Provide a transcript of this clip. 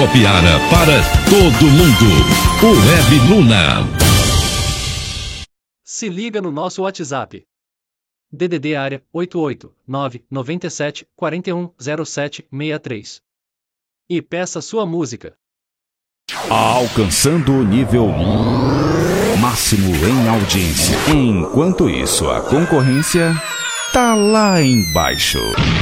Piara para todo mundo. O Web Luna. Se liga no nosso WhatsApp. DDD área 88997410763. E peça sua música. Alcançando o nível máximo em audiência. Enquanto isso, a concorrência tá lá embaixo.